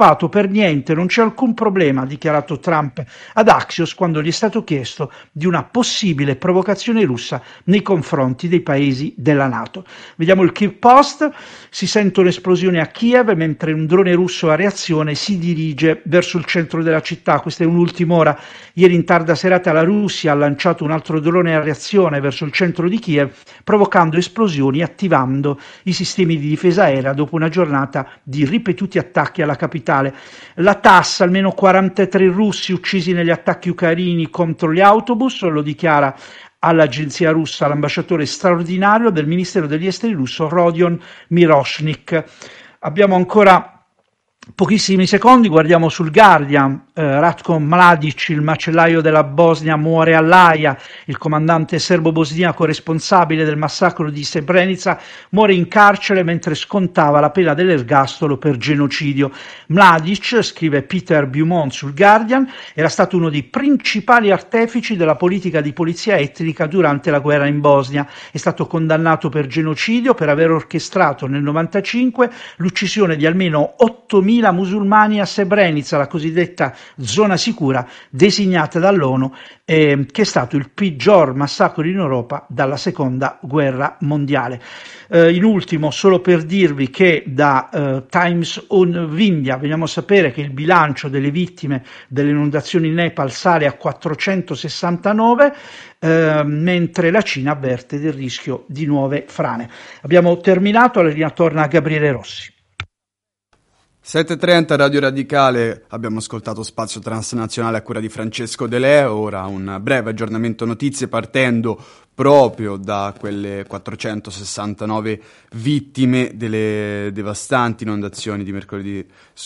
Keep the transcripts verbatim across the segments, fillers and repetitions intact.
preoccupato per niente, non c'è alcun problema, ha dichiarato Trump ad Axios quando gli è stato chiesto di una possibile provocazione russa nei confronti dei paesi della NATO. Vediamo il Kiev Post, si sentono esplosioni a Kiev mentre un drone russo a reazione si dirige verso il centro della città. Questa è un'ultima ora. Ieri in tarda serata la Russia ha lanciato un altro drone a reazione verso il centro di Kiev, provocando esplosioni e attivando i sistemi di difesa aerea dopo una giornata di ripetuti attacchi alla capitale. La T A S, almeno quarantatré russi uccisi negli attacchi ucraini contro gli autobus, lo dichiara all'agenzia russa l'ambasciatore straordinario del Ministero degli Esteri russo Rodion Miroshnik. Abbiamo ancora pochissimi secondi, guardiamo sul Guardian. eh, Ratko Mladic, il macellaio della Bosnia, muore all'Aia. Il comandante serbo-bosniaco responsabile del massacro di Srebrenica muore in carcere mentre scontava la pena dell'ergastolo per genocidio. Mladic, scrive Peter Beaumont sul Guardian, era stato uno dei principali artefici della politica di polizia etnica durante la guerra in Bosnia. È stato condannato per genocidio per aver orchestrato nel novantacinque l'uccisione di almeno ottomila musulmani a Srebrenica, la cosiddetta zona sicura designata dall'ONU, eh, che è stato il peggior massacro in Europa dalla seconda guerra mondiale. Eh, in ultimo, solo per dirvi che da eh, Times of India veniamo a sapere che il bilancio delle vittime delle inondazioni in Nepal sale a quattrocentosessantanove, eh, mentre la Cina avverte del rischio di nuove frane. Abbiamo terminato, la linea torna a Gabriele Rossi. sette e trenta Radio Radicale, abbiamo ascoltato Spazio Transnazionale a cura di Francesco De Leo. Ora un breve aggiornamento notizie partendo proprio da quelle quattrocentosessantanove vittime delle devastanti inondazioni di mercoledì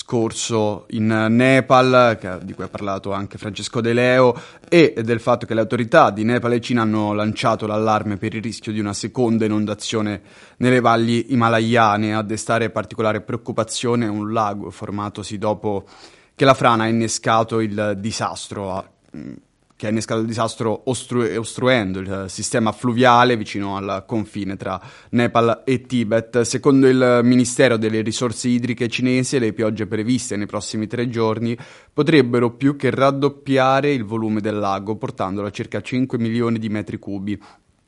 scorso in Nepal, che, di cui ha parlato anche Francesco De Leo, e del fatto che le autorità di Nepal e Cina hanno lanciato l'allarme per il rischio di una seconda inondazione nelle valli himalayane. A destare particolare preoccupazione è un lago formatosi dopo che la frana ha innescato il disastro che ha innescato il disastro ostru- ostruendo il sistema fluviale vicino al confine tra Nepal e Tibet. Secondo il Ministero delle Risorse Idriche cinese, le piogge previste nei prossimi tre giorni potrebbero più che raddoppiare il volume del lago, portandolo a circa cinque milioni di metri cubi.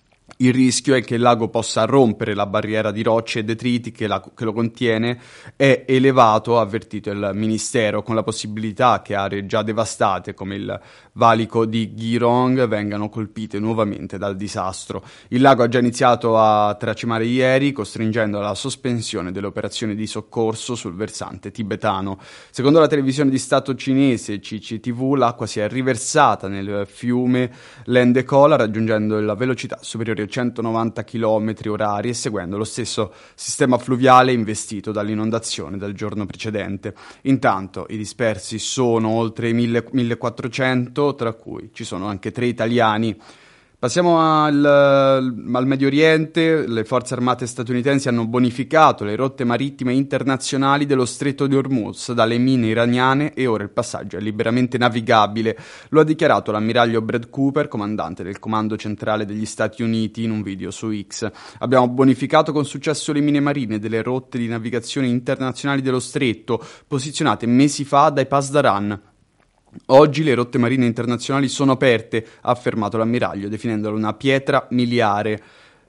Il rischio è che il lago possa rompere la barriera di rocce e detriti che, la, che lo contiene è elevato, ha avvertito il Ministero, con la possibilità che aree già devastate come il valico di Girong vengano colpite nuovamente dal disastro. Il lago ha già iniziato a tracimare ieri, costringendo alla sospensione delle operazioni di soccorso sul versante tibetano. Secondo la televisione di Stato cinese C C T V, l'acqua si è riversata nel fiume Lendekola, raggiungendo la velocità superiore a centonovanta chilometri orari e seguendo lo stesso sistema fluviale investito dall'inondazione del giorno precedente. Intanto i dispersi sono oltre millequattrocento, tra cui ci sono anche tre italiani. Passiamo al, al Medio Oriente. Le forze armate statunitensi hanno bonificato le rotte marittime internazionali dello Stretto di Hormuz dalle mine iraniane e ora il passaggio è liberamente navigabile. Lo ha dichiarato l'ammiraglio Brad Cooper, comandante del Comando Centrale degli Stati Uniti, in un video su X. Abbiamo bonificato con successo le mine marine delle rotte di navigazione internazionali dello Stretto, posizionate mesi fa dai Pasdaran. Oggi le rotte marine internazionali sono aperte, ha affermato l'ammiraglio, definendola una pietra miliare.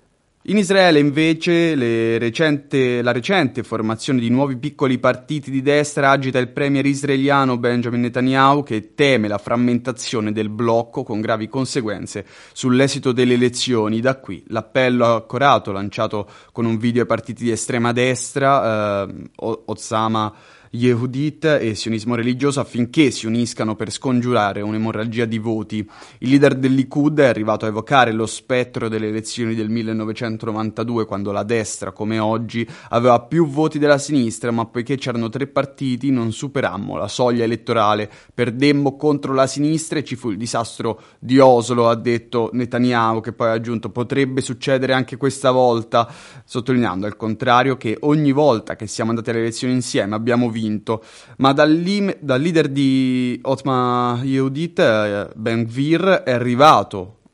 In Israele, invece, le recente, la recente formazione di nuovi piccoli partiti di destra agita il premier israeliano Benjamin Netanyahu, che teme la frammentazione del blocco con gravi conseguenze sull'esito delle elezioni. Da qui l'appello accorato lanciato con un video ai partiti di estrema destra, eh, Otzama Yehudit e sionismo religioso, affinché si uniscano per scongiurare un'emorragia di voti. Il leader del Likud è arrivato a evocare lo spettro delle elezioni del millenovecentonovantadue, quando la destra, come oggi, aveva più voti della sinistra, ma poiché c'erano tre partiti non superammo la soglia elettorale, perdemmo contro la sinistra e ci fu il disastro di Oslo, ha detto Netanyahu, che poi ha aggiunto potrebbe succedere anche questa volta, sottolineando al contrario che ogni volta che siamo andati alle elezioni insieme abbiamo vinto. vinto, ma dal, lim- dal leader di Otzma Yehudit, eh, Ben Gvir, è arrivato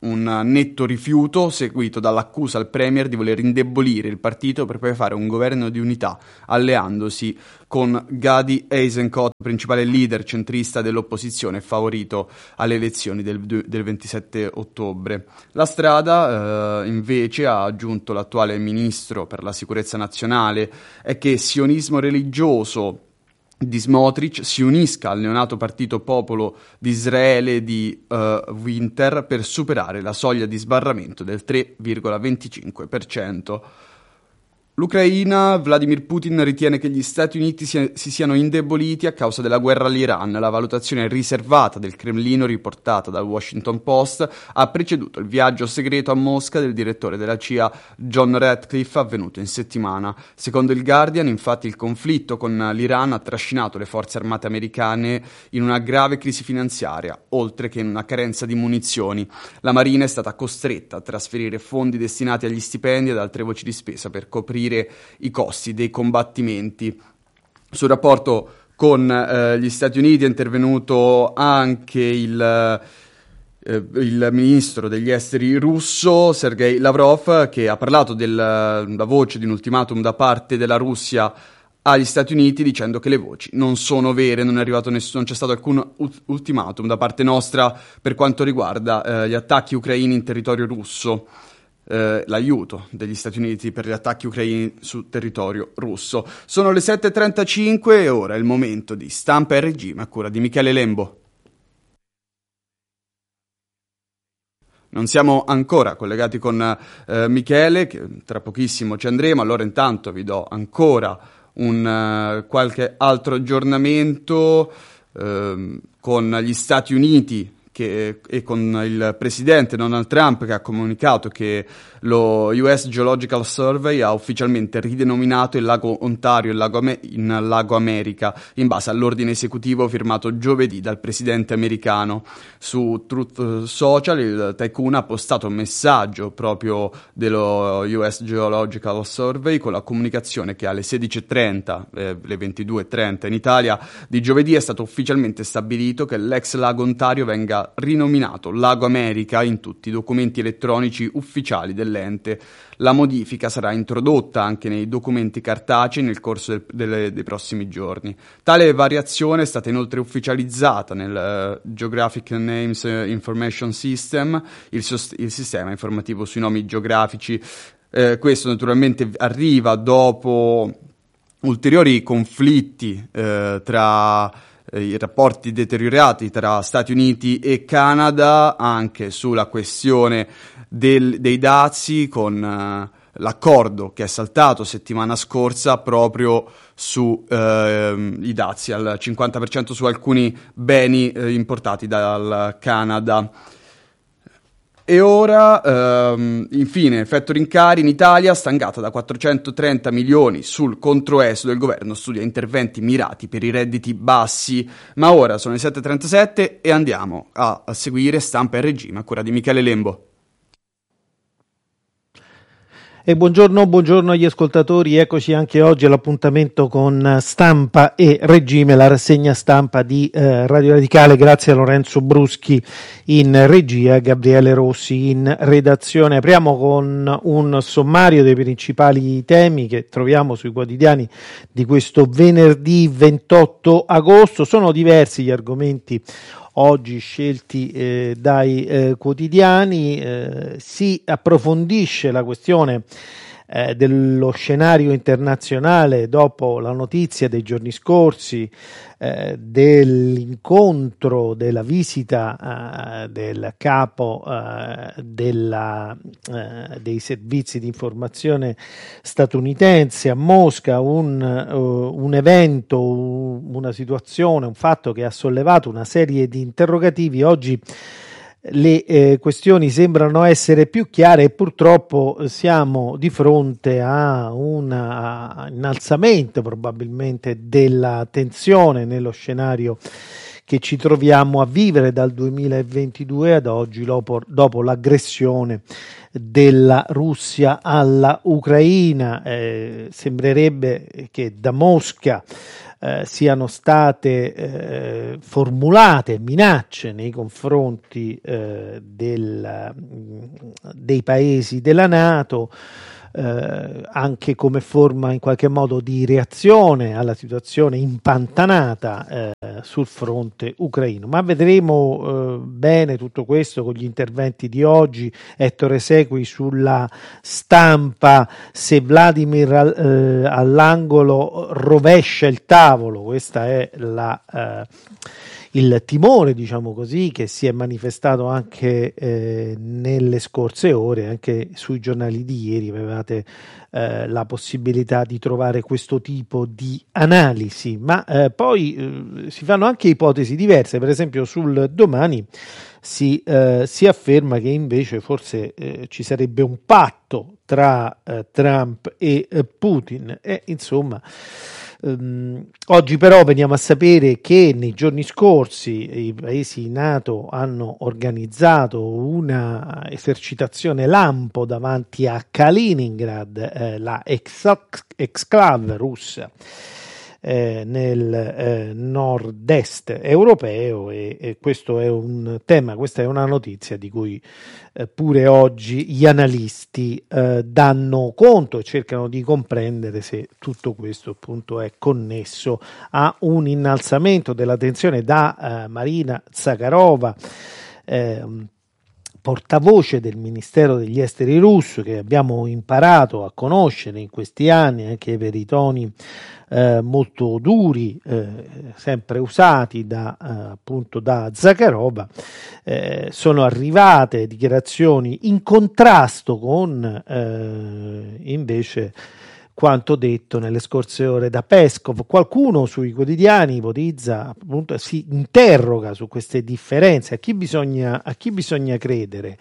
un netto rifiuto seguito dall'accusa al premier di voler indebolire il partito per poi fare un governo di unità alleandosi con Gadi Eisenkot, principale leader centrista dell'opposizione favorito alle elezioni del, del ventisette ottobre. La strada eh, invece, ha aggiunto l'attuale ministro per la sicurezza nazionale, è che sionismo religioso di Smotrich si unisca al neonato partito Popolo di Israele di uh, Winter per superare la soglia di sbarramento del tre virgola venticinque per cento. L'Ucraina, Vladimir Putin ritiene che gli Stati Uniti si, si siano indeboliti a causa della guerra all'Iran. La valutazione riservata del Cremlino, riportata dal Washington Post, ha preceduto il viaggio segreto a Mosca del direttore della C I A John Ratcliffe avvenuto in settimana. Secondo il Guardian, infatti, il conflitto con l'Iran ha trascinato le forze armate americane in una grave crisi finanziaria, oltre che in una carenza di munizioni. La Marina è stata costretta a trasferire fondi destinati agli stipendi ed altre voci di spesa per coprire i costi dei combattimenti. Sul rapporto con eh, gli Stati Uniti è intervenuto anche il, eh, il ministro degli esteri russo Sergei Lavrov, che ha parlato della voce di un ultimatum da parte della Russia agli Stati Uniti, dicendo che le voci non sono vere, non è arrivato nessuno, non c'è stato alcun ultimatum da parte nostra per quanto riguarda eh, gli attacchi ucraini in territorio russo. Eh, l'aiuto degli Stati Uniti per gli attacchi ucraini su territorio russo. Sono le sette e trentacinque e ora è il momento di Stampa e Regime a cura di Michele Lembo. Non siamo ancora collegati con eh, Michele, che tra pochissimo ci andremo, allora intanto vi do ancora un uh, qualche altro aggiornamento uh, con gli Stati Uniti che, e con il presidente Donald Trump, che ha comunicato che lo U S Geological Survey ha ufficialmente ridenominato il lago Ontario il lago Am- in Lago America in base all'ordine esecutivo firmato giovedì dal presidente americano. Su Truth Social il tycoon ha postato un messaggio proprio dello U S Geological Survey con la comunicazione che alle sedici e trenta, eh, le ventidue e trenta in Italia di giovedì, è stato ufficialmente stabilito che l'ex lago Ontario venga rinominato Lago America in tutti i documenti elettronici ufficiali dell'ente. La modifica sarà introdotta anche nei documenti cartacei nel corso del, delle, dei prossimi giorni. Tale variazione è stata inoltre ufficializzata nel uh, Geographic Names Information System, il, sost- il sistema informativo sui nomi geografici. Eh, questo naturalmente arriva dopo ulteriori conflitti eh, tra i rapporti deteriorati tra Stati Uniti e Canada, anche sulla questione del, dei dazi, con uh, l'accordo che è saltato settimana scorsa proprio su uh, i dazi al cinquanta per cento su alcuni beni uh, importati dal Canada. E ora, ehm, infine, effetto rincari in Italia, stangata da quattrocentotrenta milioni sul controesodo, il governo studia interventi mirati per i redditi bassi. Ma ora sono le sette e trentasette e andiamo a, a seguire Stampa e Regime a cura di Michele Lembo. E buongiorno, buongiorno agli ascoltatori, eccoci anche oggi all'appuntamento con Stampa e Regime, la rassegna stampa di eh, Radio Radicale, grazie a Lorenzo Bruschi in regia, Gabriele Rossi in redazione. Apriamo con un sommario dei principali temi che troviamo sui quotidiani di questo venerdì ventotto agosto. Sono diversi gli argomenti oggi scelti eh, dai eh, quotidiani. Eh, si approfondisce la questione eh, dello scenario internazionale dopo la notizia dei giorni scorsi eh, dell'incontro, della visita eh, del capo eh, della, eh, dei servizi di informazione statunitense a Mosca, un, uh, un evento, una situazione, un fatto che ha sollevato una serie di interrogativi. Oggi le eh, questioni sembrano essere più chiare e purtroppo siamo di fronte a un innalzamento probabilmente della tensione nello scenario che ci troviamo a vivere dal duemilaventidue ad oggi, dopo, dopo l'aggressione della Russia alla Ucraina. Eh, sembrerebbe che da Mosca eh, siano state eh, formulate minacce nei confronti eh, del, dei paesi della NATO, Eh, anche come forma in qualche modo di reazione alla situazione impantanata eh, sul fronte ucraino. Ma vedremo eh, bene tutto questo con gli interventi di oggi. Ettore Segui sulla Stampa: se Vladimir eh, all'angolo rovescia il tavolo. Questa è la eh, il timore, diciamo così, che si è manifestato anche eh, nelle scorse ore. Anche sui giornali di ieri avevate eh, la possibilità di trovare questo tipo di analisi, ma eh, poi eh, si fanno anche ipotesi diverse. Per esempio sul Domani si, eh, si afferma che invece forse eh, ci sarebbe un patto tra eh, Trump e eh, Putin, e insomma Um, oggi però veniamo a sapere che nei giorni scorsi i paesi NATO hanno organizzato una esercitazione lampo davanti a Kaliningrad, eh, la exclave russa eh, nel eh, nord-est europeo, e, e questo è un tema, questa è una notizia di cui eh, pure oggi gli analisti eh, danno conto e cercano di comprendere se tutto questo appunto è connesso a un innalzamento della tensione. Da eh, Marina Zakharova, eh, portavoce del Ministero degli Esteri russo, che abbiamo imparato a conoscere in questi anni anche per i toni eh, molto duri, eh, sempre usati da eh, appunto da Zakharova, eh, sono arrivate dichiarazioni in contrasto con eh, invece quanto detto nelle scorse ore da Peskov. Qualcuno sui quotidiani ipotizza, appunto, si interroga su queste differenze, a chi bisogna, a chi bisogna credere.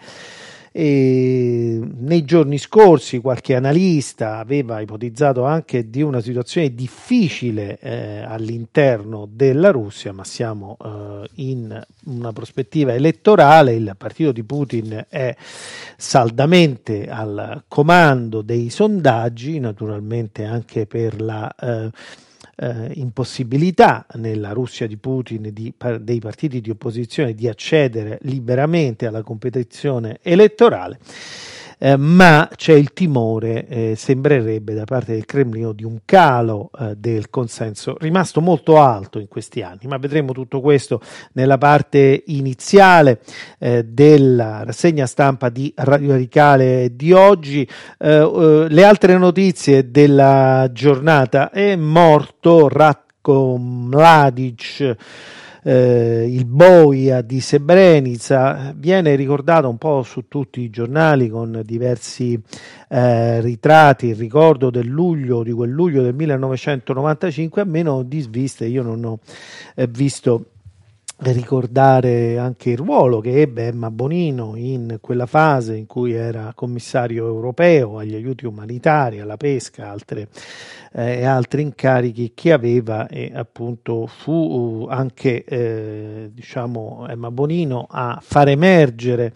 E nei giorni scorsi qualche analista aveva ipotizzato anche di una situazione difficile eh, all'interno della Russia, ma siamo eh, in una prospettiva elettorale. Il partito di Putin è saldamente al comando dei sondaggi, naturalmente anche per la eh, eh, impossibilità nella Russia di Putin di, dei partiti di opposizione di accedere liberamente alla competizione elettorale. Eh, ma c'è il timore, eh, sembrerebbe da parte del Cremlino, di un calo eh, del consenso rimasto molto alto in questi anni. Ma vedremo tutto questo nella parte iniziale eh, della rassegna stampa di Radio Radicale di oggi. Eh, eh, le altre notizie della giornata: è morto Ratko Mladic, Eh, il boia di Srebrenica. Viene ricordato un po' su tutti i giornali con diversi eh, ritratti il ricordo del luglio, di quel luglio del millenovecentonovantacinque. A meno di sviste, io non ho eh, visto ricordare anche il ruolo che ebbe Emma Bonino in quella fase in cui era commissario europeo agli aiuti umanitari, alla pesca, altre eh, e altri incarichi che aveva, e appunto fu anche eh, diciamo Emma Bonino a far emergere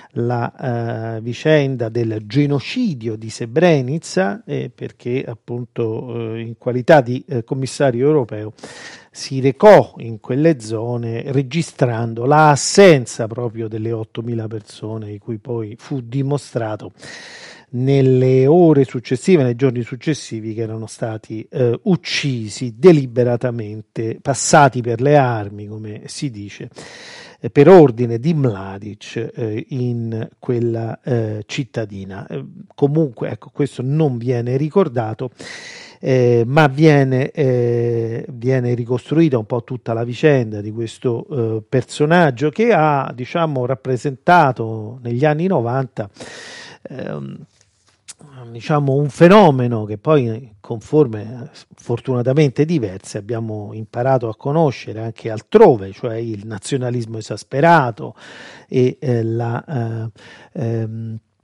la eh, vicenda del genocidio di Srebrenica, eh, perché appunto eh, in qualità di eh, commissario europeo si recò in quelle zone registrando l'assenza proprio delle ottomila persone, di cui poi fu dimostrato nelle ore successive, nei giorni successivi, che erano stati eh, uccisi deliberatamente, passati per le armi, come si dice, eh, per ordine di Mladic eh, in quella eh, cittadina. Eh, comunque, ecco, questo non viene ricordato. Eh, ma viene, eh, viene ricostruita un po' tutta la vicenda di questo eh, personaggio che ha, diciamo, rappresentato negli anni novanta eh, diciamo un fenomeno che poi, con forme fortunatamente diverse, abbiamo imparato a conoscere anche altrove, cioè il nazionalismo esasperato e eh, la eh, ehm,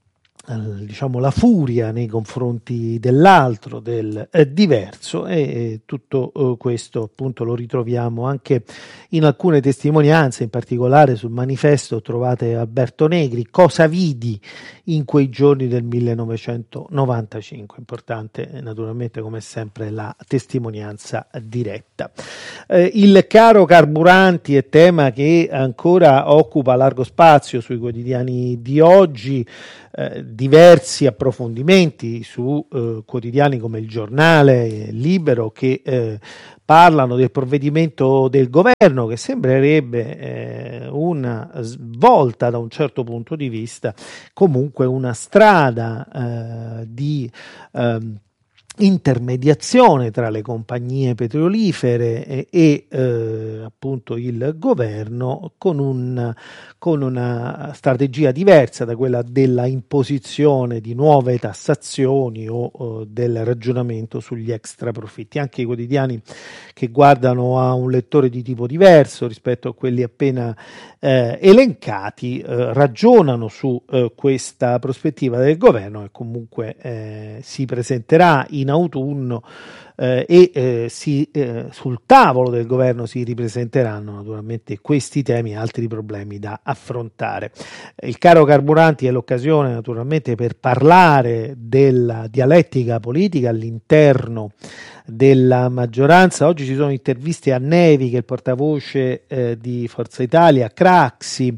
diciamo la furia nei confronti dell'altro, del eh, diverso, e eh, tutto eh, questo appunto lo ritroviamo anche in alcune testimonianze, in particolare sul manifesto trovate Alberto Negri, cosa vidi in quei giorni del millenovecentonovantacinque. Importante eh, naturalmente come sempre la testimonianza diretta. Eh, il caro carburanti è tema che ancora occupa largo spazio sui quotidiani di oggi. Eh, diversi approfondimenti su eh, quotidiani come Il Giornale, Libero, che eh, parlano del provvedimento del governo, che sembrerebbe eh, una svolta da un certo punto di vista, comunque una strada eh, di ehm, intermediazione tra le compagnie petrolifere e, e eh, appunto il governo, con, un, con una strategia diversa da quella della imposizione di nuove tassazioni o, o del ragionamento sugli extra profitti. Anche i quotidiani che guardano a un lettore di tipo diverso rispetto a quelli appena eh, elencati eh, ragionano su eh, questa prospettiva del governo, che comunque eh, si presenterà in in autunno eh, e eh, si, eh, sul tavolo del governo si ripresenteranno naturalmente questi temi e altri problemi da affrontare. Il caro carburanti è l'occasione naturalmente per parlare della dialettica politica all'interno della maggioranza. Oggi ci sono interviste a Nevi, che è il portavoce eh, di Forza Italia, Craxi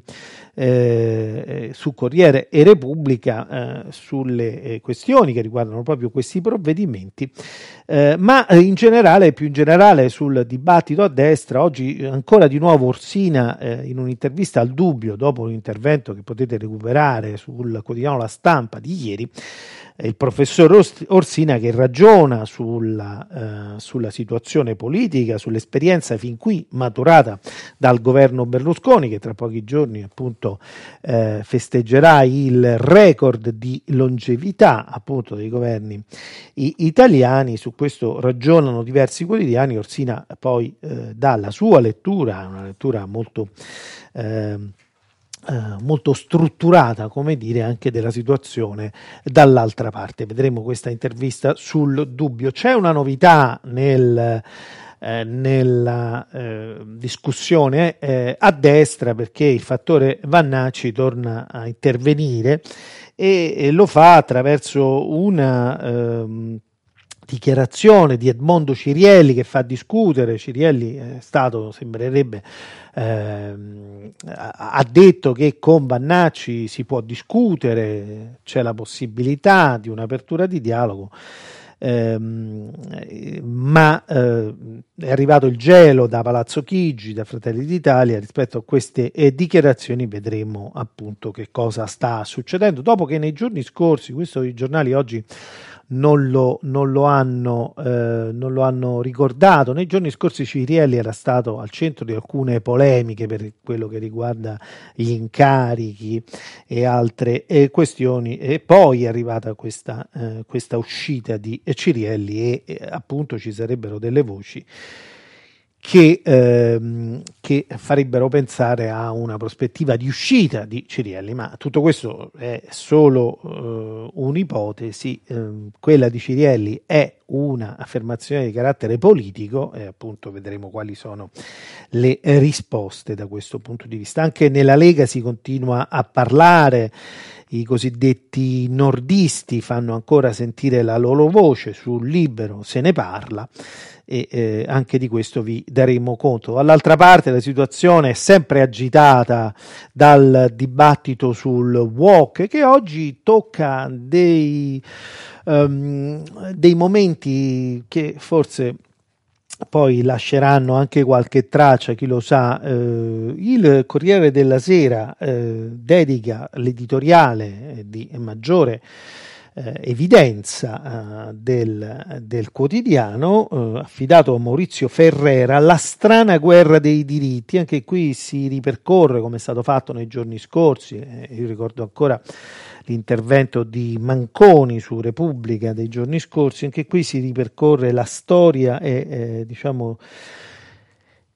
eh, su Corriere e Repubblica eh, sulle eh, questioni che riguardano proprio questi provvedimenti, eh, ma in generale, più in generale sul dibattito a destra. Oggi ancora di nuovo Orsina eh, in un'intervista al Dubbio, dopo un intervento che potete recuperare sul quotidiano La Stampa di ieri, il professor Orsina che ragiona sulla, eh, sulla situazione politica, sull'esperienza fin qui maturata dal governo Berlusconi, che tra pochi giorni appunto eh, festeggerà il record di longevità appunto dei governi i- italiani. Su questo ragionano diversi quotidiani. Orsina poi eh, dà la sua lettura, una lettura molto eh, Uh, molto strutturata, come dire, anche della situazione dall'altra parte. Vedremo questa intervista sul Dubbio. C'è una novità nel, eh, nella eh, discussione eh, a destra, perché il fattore Vannacci torna a intervenire e, e lo fa attraverso una ehm, dichiarazione di Edmondo Cirielli, che fa discutere. Cirielli è stato, sembrerebbe, ehm, ha detto che con Vannacci si può discutere, c'è la possibilità di un'apertura di dialogo, ehm, ma eh, è arrivato il gelo da Palazzo Chigi, da Fratelli d'Italia rispetto a queste eh, dichiarazioni. Vedremo appunto che cosa sta succedendo, dopo che nei giorni scorsi, questo i giornali oggi non lo, non lo hanno eh, non lo hanno ricordato, nei giorni scorsi Cirielli era stato al centro di alcune polemiche per quello che riguarda gli incarichi e altre eh, questioni, e poi è arrivata questa, eh, questa uscita di Cirielli e eh, appunto ci sarebbero delle voci Che, ehm, che farebbero pensare a una prospettiva di uscita di Cirielli, ma tutto questo è solo eh, un'ipotesi. Eh, quella di Cirielli è un'affermazione di carattere politico e appunto vedremo quali sono le risposte da questo punto di vista. Anche nella Lega si continua a parlare. I cosiddetti nordisti fanno ancora sentire la loro voce, sul Libero se ne parla e eh, anche di questo vi daremo conto. Dall'altra parte la situazione è sempre agitata dal dibattito sul W O C, che oggi tocca dei, um, dei momenti che forse poi lasceranno anche qualche traccia, chi lo sa. Eh, il Corriere della Sera eh, dedica l'editoriale di maggiore eh, evidenza eh, del, del quotidiano, eh, affidato a Maurizio Ferrera, La strana guerra dei diritti. Anche qui si ripercorre, come è stato fatto nei giorni scorsi, eh, io ricordo ancora l'intervento di Manconi su Repubblica dei giorni scorsi. Anche qui si ripercorre la storia e eh, diciamo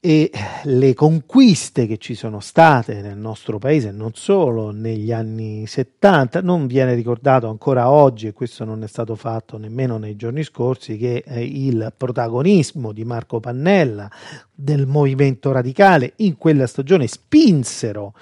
e le conquiste che ci sono state nel nostro paese, non solo negli anni settanta. Non viene ricordato ancora oggi, e questo non è stato fatto nemmeno nei giorni scorsi, che eh, il protagonismo di Marco Pannella, del movimento radicale, in quella stagione spinsero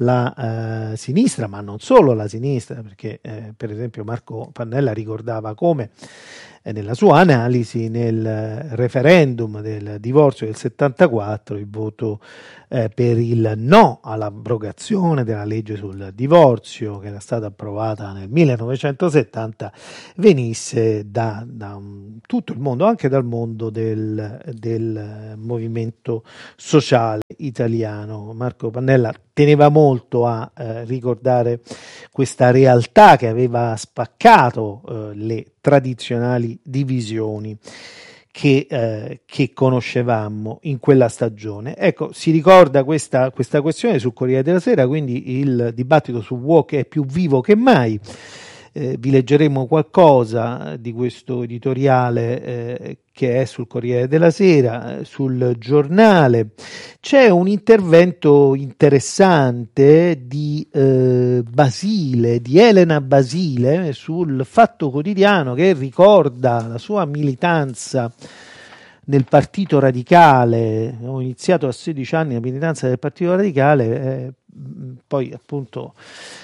la eh, sinistra, ma non solo la sinistra, perché eh, per esempio Marco Pannella ricordava come nella sua analisi nel referendum del divorzio del settantaquattro il voto eh, per il no all'abrogazione della legge sul divorzio, che era stata approvata nel millenovecentosettanta, venisse da, da un, tutto il mondo, anche dal mondo del, del movimento sociale italiano. Marco Pannella teneva molto a eh, ricordare questa realtà che aveva spaccato eh, le tradizionali divisioni che, eh, che conoscevamo in quella stagione. Ecco, si ricorda questa, questa questione sul Corriere della Sera, quindi il dibattito su W O C è più vivo che mai. Eh, vi leggeremo qualcosa di questo editoriale eh, che è sul Corriere della Sera, eh, sul Giornale. C'è un intervento interessante di eh, Basile, di Elena Basile, sul Fatto Quotidiano, che ricorda la sua militanza nel Partito Radicale. Ho iniziato a sedici anni la militanza del Partito Radicale, eh, poi appunto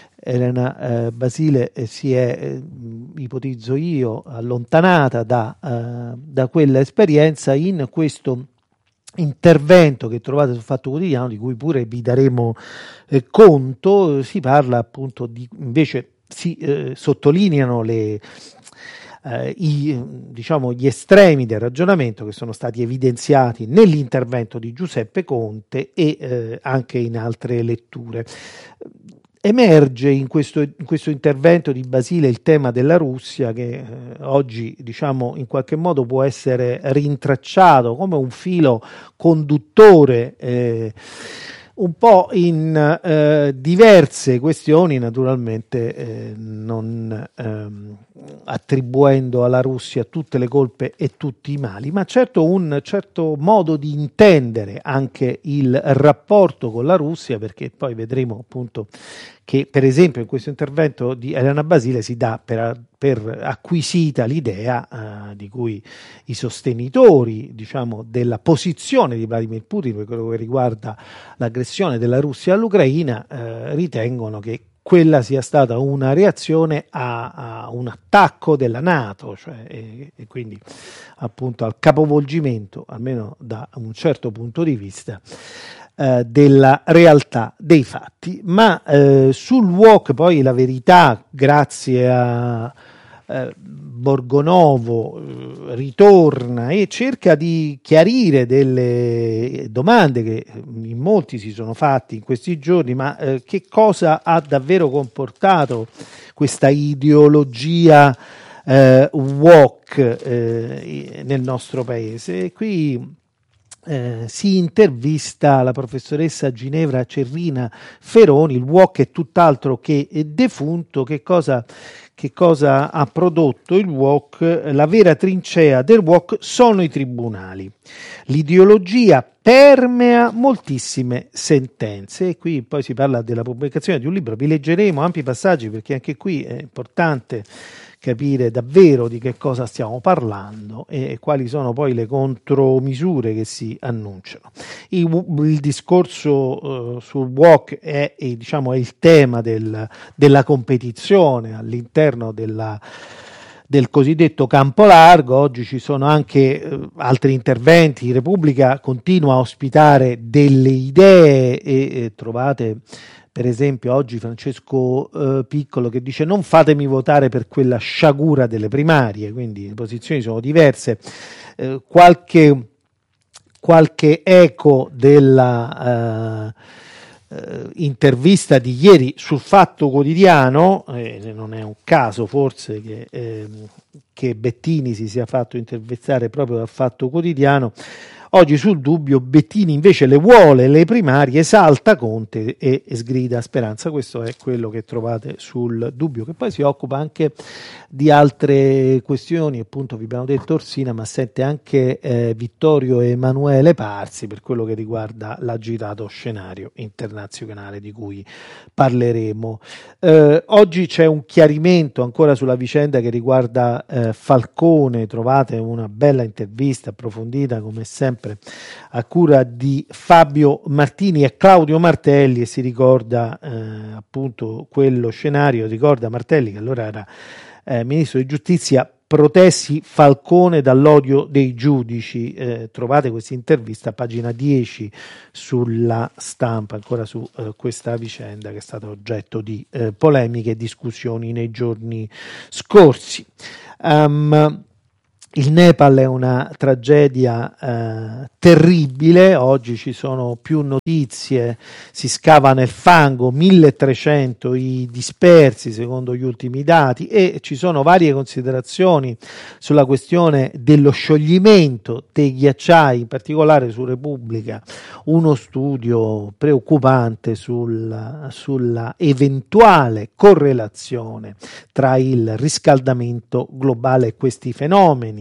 Elena eh, Basile eh, si è, eh, ipotizzo io, allontanata da, eh, da quella esperienza in questo intervento che trovate sul Fatto Quotidiano, di cui pure vi daremo eh, conto. Si parla appunto di, invece si eh, sottolineano le Uh, i, diciamo, gli estremi del ragionamento che sono stati evidenziati nell'intervento di Giuseppe Conte e uh, anche in altre letture. Emerge in questo, in questo intervento di Basile il tema della Russia, che eh, oggi, diciamo, in qualche modo può essere rintracciato come un filo conduttore eh, un po' in eh, diverse questioni, naturalmente eh, non ehm, attribuendo alla Russia tutte le colpe e tutti i mali, ma certo un certo modo di intendere anche il rapporto con la Russia, perché poi vedremo appunto che per esempio in questo intervento di Elena Basile si dà per, per acquisita l'idea uh, di cui i sostenitori, diciamo, della posizione di Vladimir Putin per quello che riguarda l'aggressione della Russia all'Ucraina uh, ritengono che quella sia stata una reazione a, a un attacco della NATO, cioè, e, e quindi appunto al capovolgimento, almeno da un certo punto di vista, eh, della realtà dei fatti. Ma eh, sul W O C poi la verità, grazie a eh, Borgonovo, eh, ritorna e cerca di chiarire delle domande che in molti si sono fatti in questi giorni, ma eh, che cosa ha davvero comportato questa ideologia eh, W O C eh, nel nostro paese? E qui Eh, si intervista la professoressa Ginevra Cerrina Feroni. Il W O C è tutt'altro che defunto. Che cosa, che cosa ha prodotto il W O C? La vera trincea del W O C sono i tribunali. L'ideologia permea moltissime sentenze, e qui poi si parla della pubblicazione di un libro. Vi leggeremo ampi passaggi, perché anche qui è importante capire davvero di che cosa stiamo parlando e quali sono poi le contromisure che si annunciano. Il, il discorso uh, sul W O C è, è, diciamo, è il tema del, della competizione all'interno della del cosiddetto campo largo. Oggi ci sono anche eh, altri interventi. Repubblica continua a ospitare delle idee e eh, trovate per esempio oggi Francesco eh, Piccolo che dice: non fatemi votare per quella sciagura delle primarie. Quindi le posizioni sono diverse. Eh, qualche, qualche eco della eh, Uh, intervista di ieri sul Fatto Quotidiano, eh, non è un caso forse che, eh, che Bettini si sia fatto intervistare proprio dal Fatto Quotidiano. Oggi sul Dubbio Bettini invece le vuole le primarie, esalta Conte e sgrida Speranza. Questo è quello che trovate sul Dubbio, che poi si occupa anche di altre questioni, appunto vi abbiamo detto Orsina, ma sente anche eh, Vittorio Emanuele Parsi per quello che riguarda l'agitato scenario internazionale di cui parleremo. Eh, oggi c'è un chiarimento ancora sulla vicenda che riguarda eh, Falcone, trovate una bella intervista approfondita come sempre a cura di Fabio Martini e Claudio Martelli, e si ricorda eh, appunto quello scenario, ricorda Martelli che allora era eh, ministro di giustizia: protessi Falcone dall'odio dei giudici. Eh, trovate questa intervista a pagina dieci sulla Stampa, ancora su eh, questa vicenda che è stata oggetto di eh, polemiche e discussioni nei giorni scorsi. Um, Il Nepal è una tragedia eh, terribile, oggi ci sono più notizie, si scava nel fango, milletrecento i dispersi secondo gli ultimi dati, e ci sono varie considerazioni sulla questione dello scioglimento dei ghiacciai, in particolare su Repubblica, uno studio preoccupante sul, sulla eventuale correlazione tra il riscaldamento globale e questi fenomeni.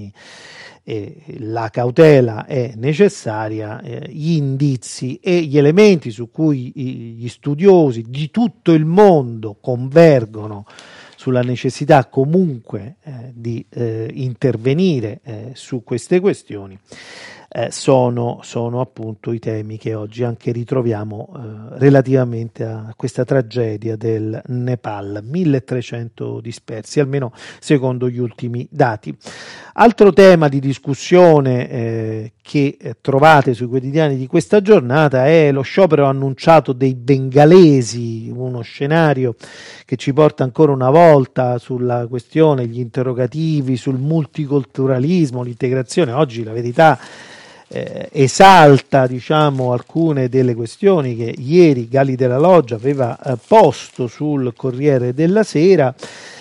E la cautela è necessaria, eh, gli indizi e gli elementi su cui gli studiosi di tutto il mondo convergono sulla necessità comunque eh, di eh, intervenire eh, su queste questioni eh, sono, sono appunto i temi che oggi anche ritroviamo eh, relativamente a questa tragedia del Nepal, milletrecento dispersi, almeno secondo gli ultimi dati. Altro tema di discussione eh, che eh, trovate sui quotidiani di questa giornata è lo sciopero annunciato dei bengalesi, uno scenario che ci porta ancora una volta sulla questione, gli interrogativi sul multiculturalismo, l'integrazione. Oggi la verità eh, esalta, diciamo, alcune delle questioni che ieri Gali della Loggia aveva eh, posto sul Corriere della Sera.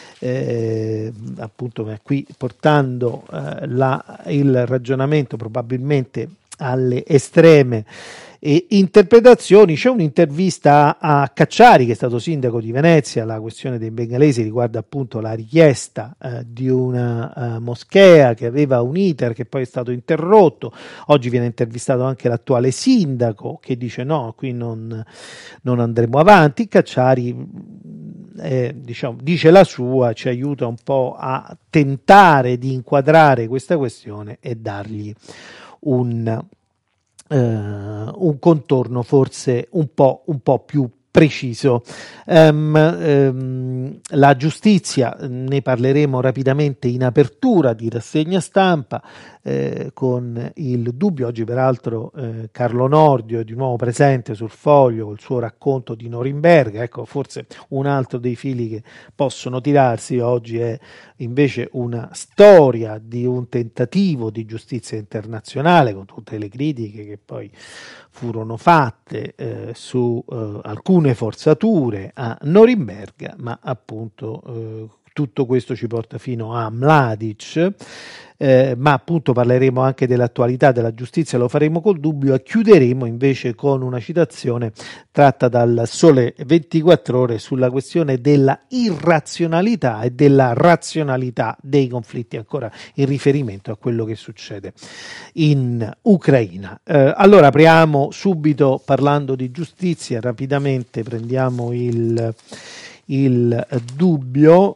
Eh, appunto qui portando eh, la, il ragionamento probabilmente alle estreme e interpretazioni. C'è un'intervista a, a Cacciari, che è stato sindaco di Venezia. La questione dei bengalesi riguarda appunto la richiesta eh, di una uh, moschea che aveva un iter che poi è stato interrotto. Oggi viene intervistato anche l'attuale sindaco che dice no, qui non, non andremo avanti. Cacciari eh, diciamo, dice la sua, ci aiuta un po' a tentare di inquadrare questa questione e dargli un Uh, un contorno forse un po', un po' più preciso. Um, um, la giustizia, ne parleremo rapidamente in apertura di rassegna stampa eh, con il Dubbio. Oggi peraltro eh, Carlo Nordio è di nuovo presente sul Foglio col suo racconto di Norimberga. Ecco, forse un altro dei fili che possono tirarsi oggi è invece una storia di un tentativo di giustizia internazionale, con tutte le critiche che poi furono fatte eh, su eh, alcune forzature a Norimberga, ma appunto eh, tutto questo ci porta fino a Mladic. Eh, ma appunto parleremo anche dell'attualità della giustizia, lo faremo col Dubbio, e chiuderemo invece con una citazione tratta dal Sole ventiquattro Ore sulla questione della irrazionalità e della razionalità dei conflitti, ancora in riferimento a quello che succede in Ucraina. Eh, allora apriamo subito parlando di giustizia, rapidamente prendiamo il il Dubbio.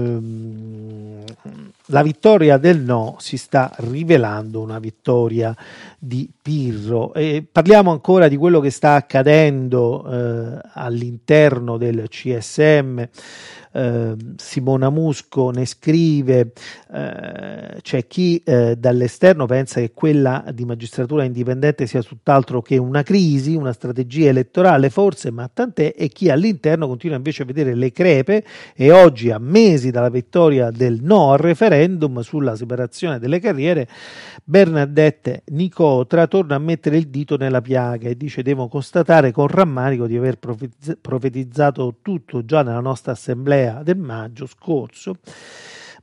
Ehm, la vittoria del no si sta rivelando una vittoria di Pirro, e parliamo ancora di quello che sta accadendo eh, all'interno del C S M. Eh, Simona Musco ne scrive, eh, c'è chi eh, dall'esterno pensa che quella di magistratura indipendente sia tutt'altro che una crisi, una strategia elettorale forse, ma tant'è, e chi all'interno continua invece a vedere le crepe, e oggi, a mesi dalla vittoria del no al referendum sulla separazione delle carriere, Bernadette Nicotra torna a mettere il dito nella piaga e dice: devo constatare con rammarico di aver profetizzato tutto già nella nostra assemblea del maggio scorso,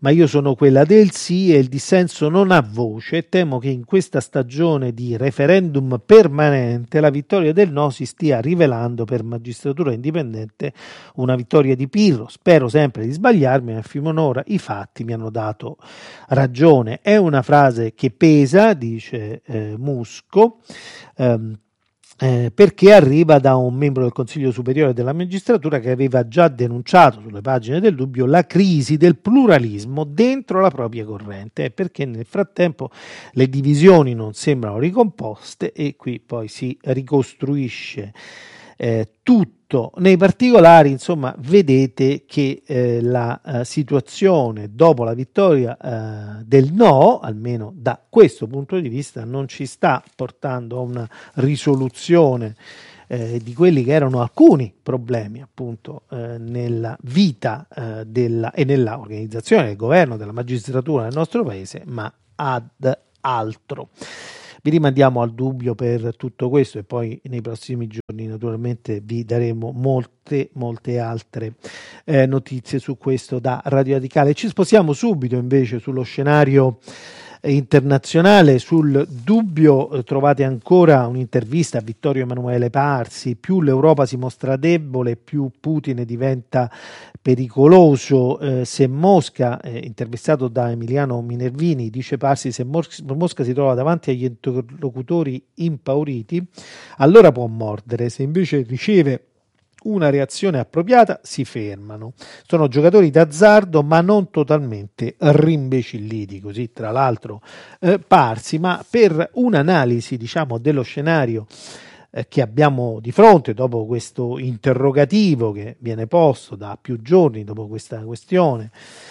ma io sono quella del sì e il dissenso non ha voce e temo che in questa stagione di referendum permanente la vittoria del no si stia rivelando per Magistratura Indipendente una vittoria di Pirro. Spero sempre di sbagliarmi, ma finora i fatti mi hanno dato ragione. È una frase che pesa, dice eh, Musco, ehm, Eh, perché arriva da un membro del Consiglio Superiore della Magistratura che aveva già denunciato sulle pagine del Dubbio la crisi del pluralismo dentro la propria corrente, e perché nel frattempo le divisioni non sembrano ricomposte e qui poi si ricostruisce eh, tutto. Nei particolari, insomma, vedete che eh, la eh, situazione dopo la vittoria eh, del no, almeno da questo punto di vista, non ci sta portando a una risoluzione eh, di quelli che erano alcuni problemi appunto eh, nella vita eh, della, e nella organizzazione del governo, della magistratura nel nostro paese, ma ad altro. Vi rimandiamo al Dubbio per tutto questo e poi nei prossimi giorni naturalmente vi daremo molte molte altre eh, notizie su questo da Radio Radicale. Ci spostiamo subito invece sullo scenario internazionale. Sul Dubbio eh, trovate ancora un'intervista a Vittorio Emanuele Parsi. Più l'Europa si mostra debole, più Putin diventa pericoloso. Eh, se Mosca, eh, intervistato da Emiliano Minervini, dice Parsi, se Mos- Mosca si trova davanti agli interlocutori impauriti, allora può mordere. Se invece riceve una reazione appropriata, si fermano. Sono giocatori d'azzardo, ma non totalmente rimbecilliti, così tra l'altro eh, Parsi, ma per un'analisi, diciamo, dello scenario eh, che abbiamo di fronte dopo questo interrogativo che viene posto da più giorni dopo questa questione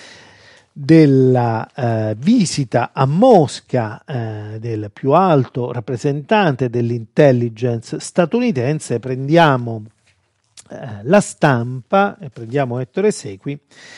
della eh, visita a Mosca eh, del più alto rappresentante dell'intelligence statunitense, prendiamo La Stampa e prendiamo Ettore Sequi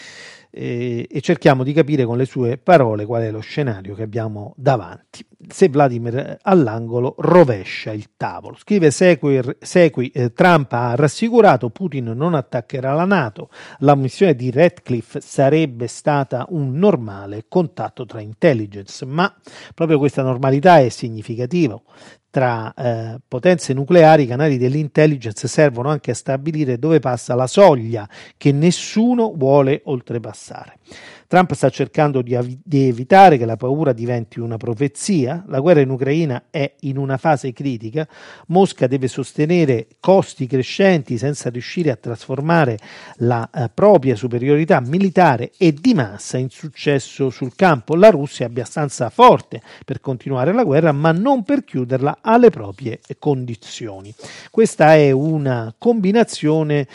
e, e cerchiamo di capire con le sue parole qual è lo scenario che abbiamo davanti. Se Vladimir all'angolo rovescia il tavolo. Scrive Sequi, Sequi eh, Trump ha rassicurato Putin non attaccherà la NATO, la missione di Ratcliffe sarebbe stata un normale contatto tra intelligence, ma proprio questa normalità è significativa. Tra eh, potenze nucleari i canali dell'intelligence servono anche a stabilire dove passa la soglia che nessuno vuole oltrepassare. Trump sta cercando di, av- di evitare che la paura diventi una profezia. La guerra in Ucraina è in una fase critica. Mosca deve sostenere costi crescenti senza riuscire a trasformare la eh, propria superiorità militare e di massa in successo sul campo. La Russia è abbastanza forte per continuare la guerra, ma non per chiuderla alle proprie condizioni. Questa è una combinazione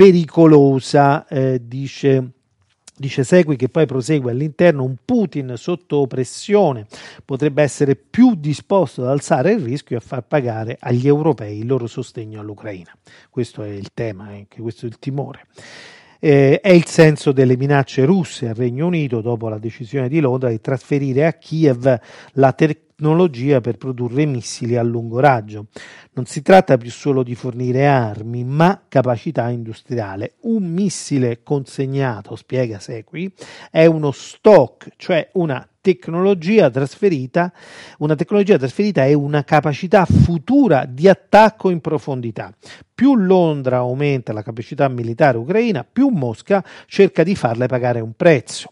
pericolosa, eh, dice Dice Sequi, che poi prosegue all'interno: un Putin sotto pressione potrebbe essere più disposto ad alzare il rischio e a far pagare agli europei il loro sostegno all'Ucraina. Questo è il tema, anche questo è il timore. Eh, è il senso delle minacce russe al Regno Unito dopo la decisione di Londra di trasferire a Kiev la tecnologia per produrre missili a lungo raggio. Non si tratta più solo di fornire armi, ma capacità industriale. Un missile consegnato, spiega Sequi, è uno stock, cioè una tecnologia trasferita, una tecnologia trasferita è una capacità futura di attacco in profondità. Più Londra aumenta la capacità militare ucraina, più Mosca cerca di farle pagare un prezzo.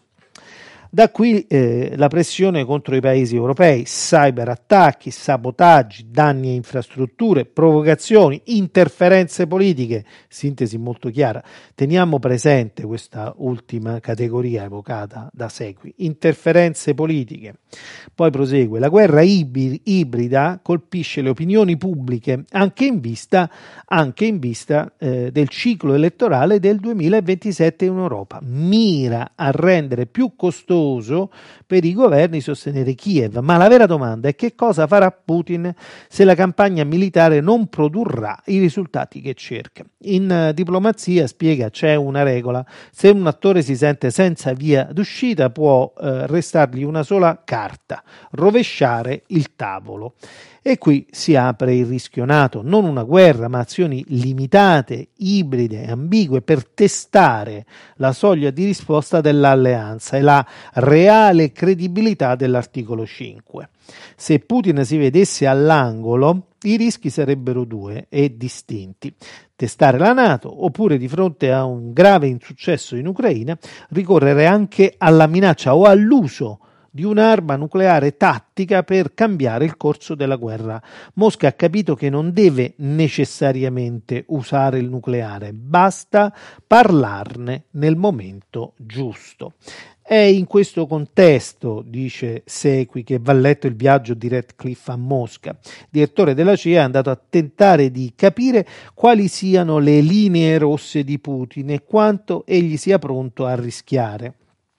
Da qui eh, la pressione contro i paesi europei: cyberattacchi, sabotaggi, danni a infrastrutture, provocazioni, interferenze politiche. Sintesi molto chiara. Teniamo presente questa ultima categoria evocata da Sequi: interferenze politiche. Poi prosegue: la guerra ibri- ibrida colpisce le opinioni pubbliche anche in vista, anche in vista eh, del ciclo elettorale del duemilaventisette in Europa. Mira a rendere più costoso per i governi sostenere Kiev, ma la vera domanda è: che cosa farà Putin se la campagna militare non produrrà i risultati che cerca? In uh, diplomazia, spiega, c'è una regola: se un attore si sente senza via d'uscita può uh, restargli una sola carta: rovesciare il tavolo. E qui si apre il rischio NATO, non una guerra, ma azioni limitate, ibride e ambigue per testare la soglia di risposta dell'alleanza e la reale credibilità dell'articolo cinque. Se Putin si vedesse all'angolo, i rischi sarebbero due e distinti. Testare la NATO, oppure di fronte a un grave insuccesso in Ucraina, ricorrere anche alla minaccia o all'uso di un'arma nucleare tattica per cambiare il corso della guerra. Mosca ha capito che non deve necessariamente usare il nucleare, basta parlarne nel momento giusto. È in questo contesto, dice Sequi, che va letto il viaggio di Ratcliffe a Mosca. Il direttore della C I A è andato a tentare di capire quali siano le linee rosse di Putin e quanto egli sia pronto a rischiare,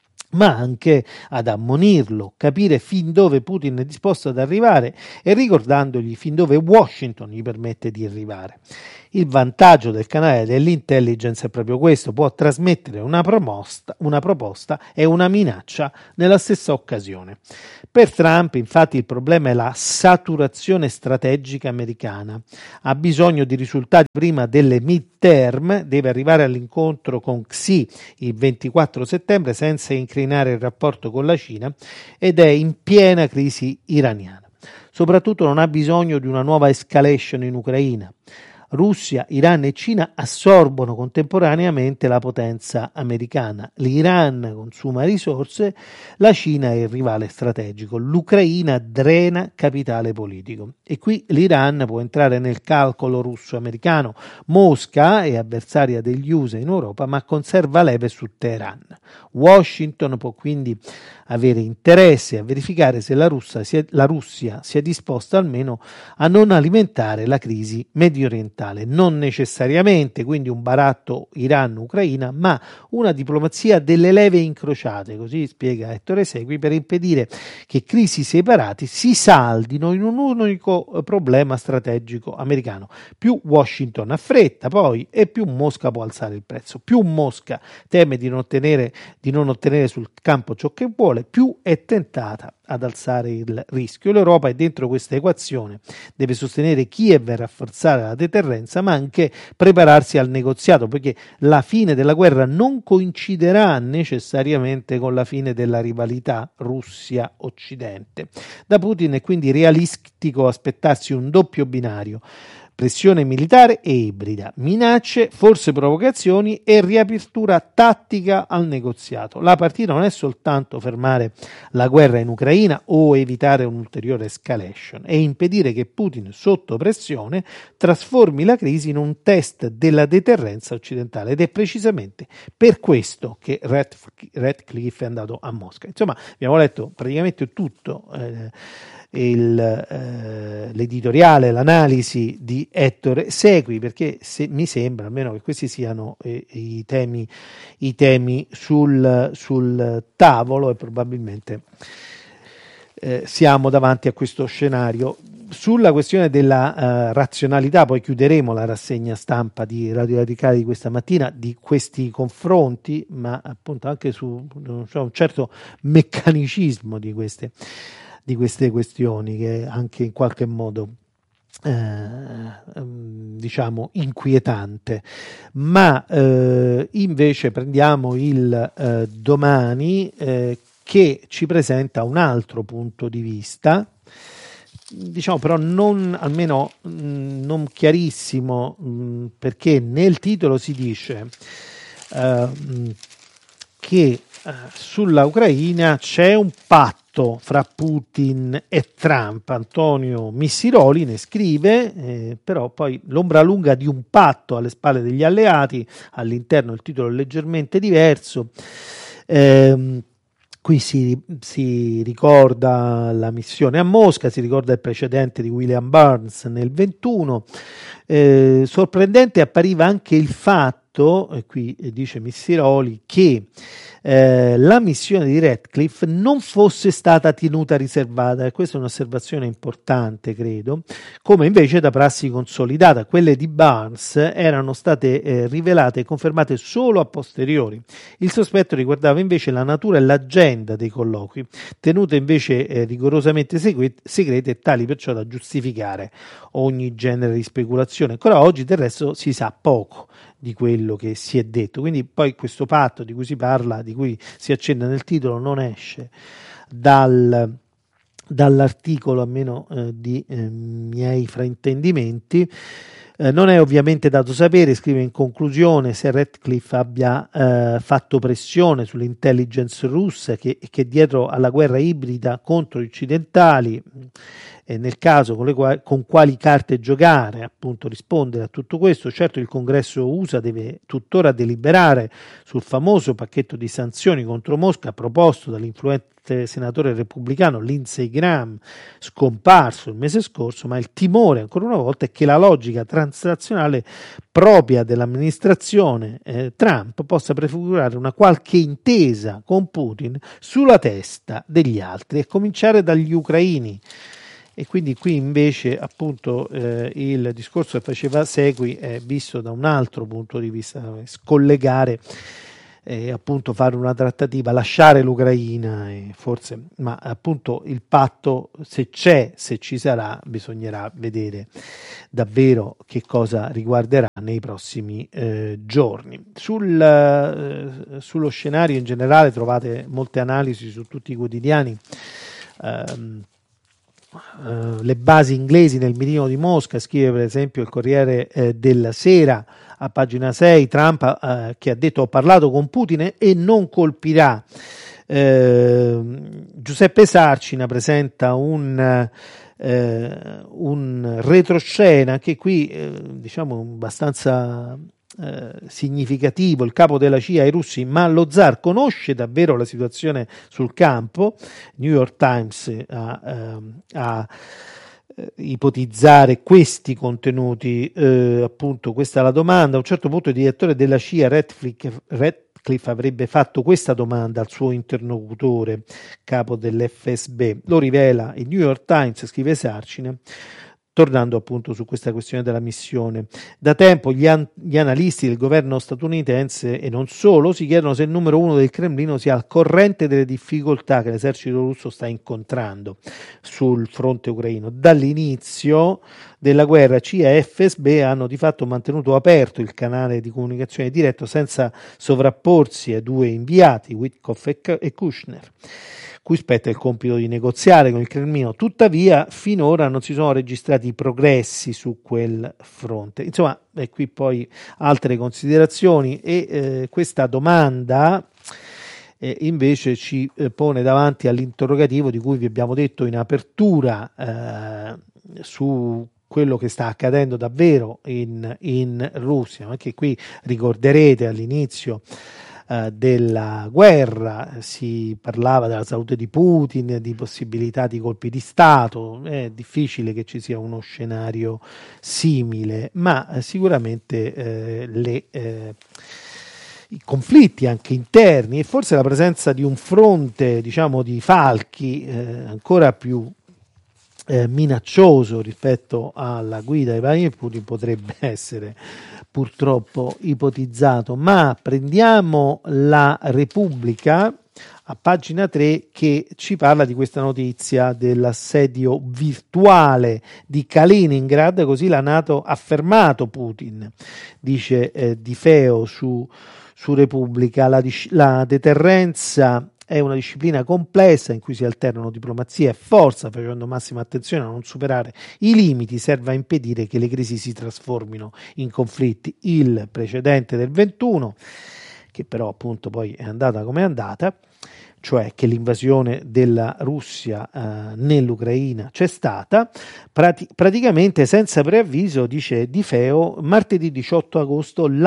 ma anche ad ammonirlo, capire fin dove Putin è disposto ad arrivare e ricordandogli fin dove Washington gli permette di arrivare. Il vantaggio del canale dell'intelligence è proprio questo: può trasmettere una proposta, una proposta e una minaccia nella stessa occasione. Per Trump, infatti, il problema è la saturazione strategica americana. Ha bisogno di risultati prima delle midterm, deve arrivare all'incontro con Xi il ventiquattro settembre senza incrinare il rapporto con la Cina ed è in piena crisi iraniana. Soprattutto non ha bisogno di una nuova escalation in Ucraina. Russia, Iran e Cina assorbono contemporaneamente la potenza americana. L'Iran consuma risorse, la Cina è il rivale strategico, l'Ucraina drena capitale politico. E qui l'Iran può entrare nel calcolo russo-americano. Mosca è avversaria degli U S A in Europa, ma conserva leve su Teheran. Washington può quindi avere interesse a verificare se la Russia, sia, la Russia sia disposta almeno a non alimentare la crisi medio orientale. Non necessariamente quindi un baratto Iran-Ucraina, ma una diplomazia delle leve incrociate, così spiega Ettore Segui, per impedire che crisi separate si saldino in un unico problema strategico americano. Più Washington ha fretta poi e più Mosca può alzare il prezzo. Più Mosca teme di non ottenere, di non ottenere sul campo ciò che vuole, più è tentata ad alzare il rischio. L'Europa è dentro questa equazione, deve sostenere Kiev e rafforzare la deterrenza, ma anche prepararsi al negoziato, poiché la fine della guerra non coinciderà necessariamente con la fine della rivalità Russia-Occidente. Da Putin è quindi realistico aspettarsi un doppio binario: pressione militare e ibrida, minacce, forse provocazioni e riapertura tattica al negoziato. La partita non è soltanto fermare la guerra in Ucraina o evitare un'ulteriore escalation, è impedire che Putin, sotto pressione, trasformi la crisi in un test della deterrenza occidentale, ed è precisamente per questo che Ratcliffe è andato a Mosca. Insomma, abbiamo letto praticamente tutto eh, Il, eh, l'editoriale, l'analisi di Ettore Segui, perché se, mi sembra almeno che questi siano eh, i temi, i temi sul, sul tavolo, e probabilmente eh, siamo davanti a questo scenario. Sulla questione della uh, razionalità, poi chiuderemo la rassegna stampa di Radio Radicale di questa mattina, di questi confronti, ma appunto anche su cioè, un certo meccanicismo di queste di queste questioni, che è anche in qualche modo eh, diciamo inquietante. Ma eh, invece prendiamo il eh, Domani, eh, che ci presenta un altro punto di vista, diciamo però non, almeno mh, non chiarissimo, mh, perché nel titolo si dice uh, che uh, sulla Ucraina c'è un patto fra Putin e Trump. Antonio Missiroli ne scrive, eh, però poi l'ombra lunga di un patto alle spalle degli alleati, all'interno il titolo è leggermente diverso. Eh, Qui si, si ricorda la missione a Mosca, si ricorda il precedente di William Burns nel ventuno, Eh, sorprendente appariva anche il fatto, e qui dice Missiroli, che eh, la missione di Ratcliffe non fosse stata tenuta riservata, e questa è un'osservazione importante, credo, come invece da prassi consolidata. Quelle di Barnes erano state eh, rivelate e confermate solo a posteriori. Il sospetto riguardava invece la natura e l'agenda dei colloqui, tenute invece eh, rigorosamente segre- segrete e tali perciò da giustificare ogni genere di speculazione. Ancora oggi del resto si sa poco di quello che si è detto, quindi poi questo patto di cui si parla, di cui si accenna nel titolo, non esce dal, dall'articolo, a meno eh, di eh, miei fraintendimenti. Eh, non è ovviamente dato sapere, scrive in conclusione, se Ratcliffe abbia eh, fatto pressione sull'intelligence russa che, che dietro alla guerra ibrida contro gli occidentali, e nel caso con, le quali, con quali carte giocare, appunto rispondere a tutto questo. Certo, il Congresso U S A deve tuttora deliberare sul famoso pacchetto di sanzioni contro Mosca proposto dall'influente senatore repubblicano Lindsey Graham, scomparso il mese scorso, ma il timore ancora una volta è che la logica transnazionale propria dell'amministrazione eh, Trump possa prefigurare una qualche intesa con Putin sulla testa degli altri, a cominciare dagli ucraini. E quindi qui invece appunto eh, il discorso che faceva Segui è visto da un altro punto di vista, scollegare e eh, appunto fare una trattativa, lasciare l'Ucraina e forse, ma appunto il patto, se c'è, se ci sarà, bisognerà vedere davvero che cosa riguarderà nei prossimi eh, giorni. Sul, eh, sullo scenario in generale trovate molte analisi su tutti i quotidiani. ehm, Uh, le basi inglesi nel mirino di Mosca, scrive per esempio il Corriere eh, della Sera a pagina sei, Trump uh, che ha detto: ho parlato con Putin e non colpirà. uh, Giuseppe Sarcina presenta un uh, un retroscena che qui uh, diciamo abbastanza Eh, significativo. Il capo della C I A ai russi: ma lo zar conosce davvero la situazione sul campo? New York Times a, ehm, a eh, ipotizzare questi contenuti, eh, appunto questa è la domanda. A un certo punto il direttore della C I A Ratcliffe, Ratcliffe avrebbe fatto questa domanda al suo interlocutore, capo dell'F S B, lo rivela il New York Times, scrive Sarcine, tornando appunto su questa questione della missione. Da tempo gli, an- gli analisti del governo statunitense e non solo si chiedono se il numero uno del Cremlino sia al corrente delle difficoltà che l'esercito russo sta incontrando sul fronte ucraino. Dall'inizio della guerra C I A e F S B hanno di fatto mantenuto aperto il canale di comunicazione diretto senza sovrapporsi ai due inviati, Witkoff e, K- e Kushner, cui spetta il compito di negoziare con il Cremlino. Tuttavia finora non si sono registrati progressi su quel fronte. Insomma, e qui poi altre considerazioni e eh, questa domanda eh, invece ci eh, pone davanti all'interrogativo di cui vi abbiamo detto in apertura eh, su quello che sta accadendo davvero in, in Russia. Anche qui ricorderete all'inizio della guerra si parlava della salute di Putin, di possibilità di colpi di Stato. È difficile che ci sia uno scenario simile, ma sicuramente eh, le, eh, i conflitti anche interni e forse la presenza di un fronte, diciamo, di falchi eh, ancora più eh, minaccioso rispetto alla guida di Vladimir Putin potrebbe essere purtroppo ipotizzato. Ma prendiamo la Repubblica a pagina tre che ci parla di questa notizia dell'assedio virtuale di Kaliningrad, così la NATO ha fermato Putin, dice eh, Di Feo su, su Repubblica. La, la deterrenza è una disciplina complessa in cui si alternano diplomazia e forza, facendo massima attenzione a non superare i limiti, serve a impedire che le crisi si trasformino in conflitti. Il precedente del ventuno, che però appunto poi è andata come è andata, cioè che l'invasione della Russia eh, nell'Ucraina c'è stata, prati- praticamente senza preavviso, dice Di Feo, martedì diciotto agosto la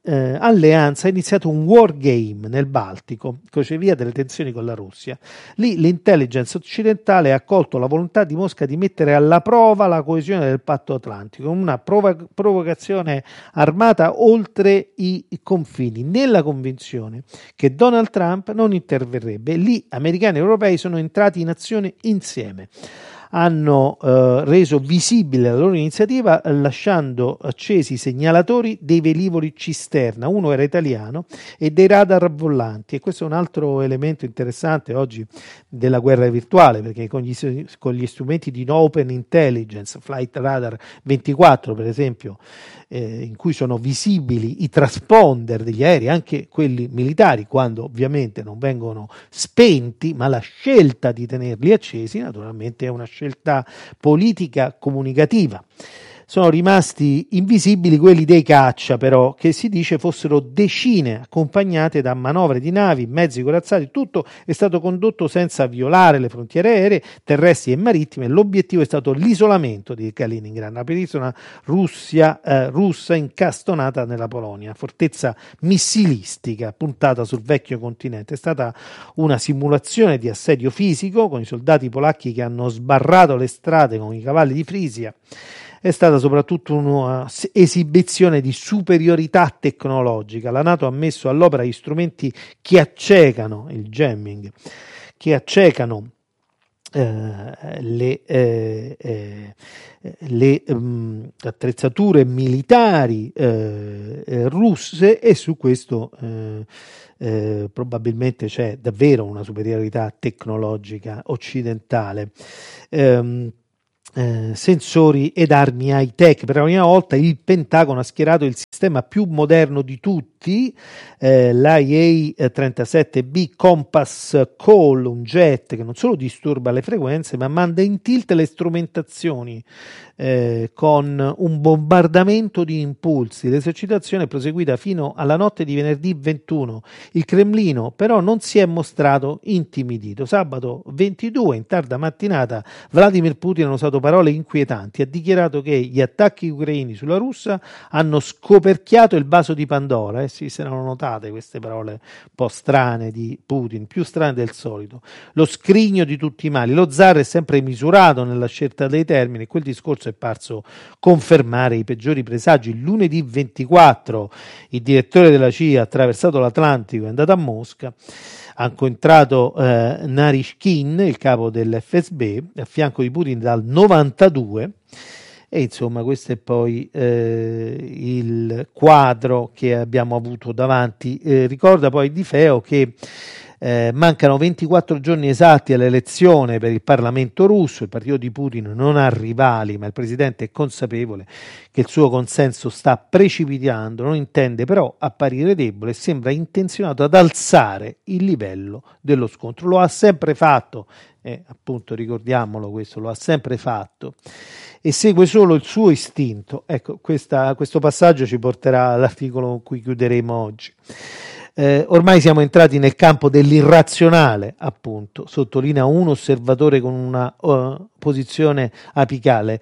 eh, alleanza ha iniziato un war game nel Baltico, crocevia delle tensioni con la Russia. Lì l'intelligence occidentale ha colto la volontà di Mosca di mettere alla prova la coesione del patto atlantico, una prov- provocazione armata oltre i confini, nella convinzione che Donald Trump non interverrebbe. Lì americani e europei sono entrati in azione insieme. Hanno eh, reso visibile la loro iniziativa lasciando accesi i segnalatori dei velivoli cisterna, uno era italiano, e dei radar volanti, e questo è un altro elemento interessante oggi della guerra virtuale, perché con gli, con gli strumenti di Open Intelligence, Flight Radar ventiquattro per esempio, eh, in cui sono visibili i transponder degli aerei, anche quelli militari, quando ovviamente non vengono spenti, ma la scelta di tenerli accesi naturalmente è una scelta politica comunicativa. Sono rimasti invisibili quelli dei caccia, però, che si dice fossero decine, accompagnate da manovre di navi, mezzi corazzati. Tutto è stato condotto senza violare le frontiere aeree, terrestri e marittime. L'obiettivo è stato l'isolamento di Kaliningrad, una penisola Russia, eh, russa incastonata nella Polonia, fortezza missilistica puntata sul vecchio continente. È stata una simulazione di assedio fisico, con i soldati polacchi che hanno sbarrato le strade con i cavalli di Frisia. È stata soprattutto un'esibizione di superiorità tecnologica. La NATO ha messo all'opera gli strumenti che accecano il jamming, che accecano eh, le, eh, eh, le um, attrezzature militari eh, eh, russe, e su questo eh, eh, probabilmente c'è davvero una superiorità tecnologica occidentale. Um, Eh, sensori ed armi high tech. Per la prima volta il Pentagono ha schierato il sistema più moderno di tutti, eh, l'I A trentasette B Compass Call, un jet che non solo disturba le frequenze ma manda in tilt le strumentazioni eh, con un bombardamento di impulsi. L'esercitazione è proseguita fino alla notte di venerdì ventuno. Il Cremlino però non si è mostrato intimidito. Sabato ventidue, in tarda mattinata, Vladimir Putin ha usato parole inquietanti. Ha dichiarato che gli attacchi ucraini sulla Russia hanno scoperchiato il vaso di Pandora. Eh sì, se erano notate queste parole un po' strane di Putin, più strane del solito. Lo scrigno di tutti i mali. Lo zar è sempre misurato nella scelta dei termini. Quel discorso è parso confermare i peggiori presagi. Lunedì ventiquattro il direttore della C I A ha attraversato l'Atlantico e è andato a Mosca. Ha incontrato eh, Narishkin, il capo dell'F S B, a fianco di Putin dal novantadue, e insomma questo è poi eh, il quadro che abbiamo avuto davanti. Eh, ricorda poi Di Feo che Eh, mancano ventiquattro giorni esatti all'elezione per il Parlamento russo. Il partito di Putin non ha rivali, ma il presidente è consapevole che il suo consenso sta precipitando, non intende però apparire debole e sembra intenzionato ad alzare il livello dello scontro. Lo ha sempre fatto, eh, appunto ricordiamolo questo, lo ha sempre fatto e segue solo il suo istinto. Ecco, questa, questo passaggio ci porterà all'articolo con cui chiuderemo oggi. Eh, ormai siamo entrati nel campo dell'irrazionale, appunto, sottolinea un osservatore con una uh, posizione apicale,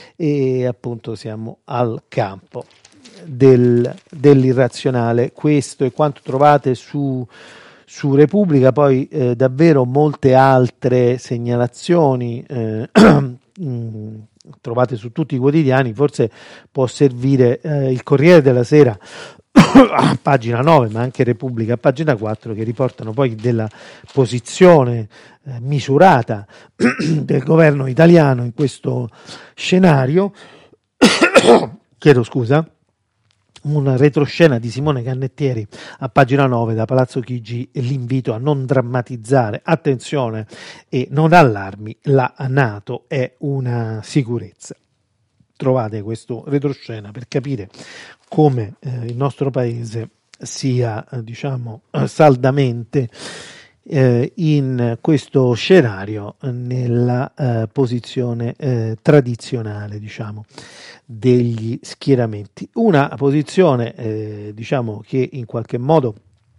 e appunto siamo al campo del, dell'irrazionale. Questo è quanto trovate su, su Repubblica, poi eh, davvero molte altre segnalazioni eh, mh, trovate su tutti i quotidiani. Forse può servire eh, il Corriere della Sera a pagina nove, ma anche Repubblica a pagina quattro, che riportano poi della posizione eh, misurata del governo italiano in questo scenario. Chiedo scusa. Una retroscena di Simone Cannettieri a pagina nove da Palazzo Chigi, e l'invito a non drammatizzare, attenzione e non allarmi, la NATO è una sicurezza. Trovate questo retroscena per capire come eh, il nostro paese sia eh, diciamo saldamente eh, in questo scenario nella eh, posizione eh, tradizionale, diciamo, degli schieramenti. Una posizione eh, diciamo che in qualche modo